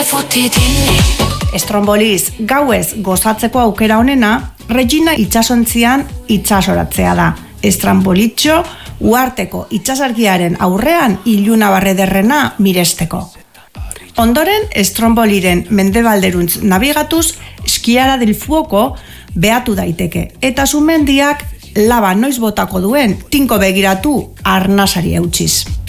Estromboliz gauez gozatzeko aukera honena, Regina itsasontzian itsasoratzea da. Estrambolitxo uharteko itsasargiaren aurrean iluna barrederrena miresteko. Ondoren, Estromboliren mendebalderuntz nabigatuz, Skiara del Fuoko behatu daiteke, eta sumendiak laba noiz botako duen tinko begiratu arnasari eutsiz.